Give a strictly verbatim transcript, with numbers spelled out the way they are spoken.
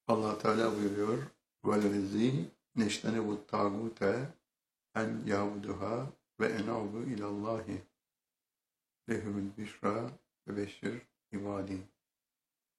Allah Teala buyuruyor: "Vellezî neştenebut tâgûte en yâbuduhâ ve enâbu ilallâhi lehumul büşrâ ve beşşir ibâdî."